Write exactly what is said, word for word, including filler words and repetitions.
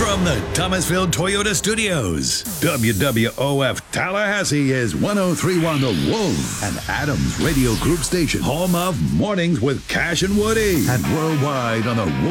From the Thomasville Toyota Studios, W W O F Tallahassee is one oh three point one The Wolf, an Adams Radio Group station, home of Mornings with Cash and Woody, and worldwide on the Wolf.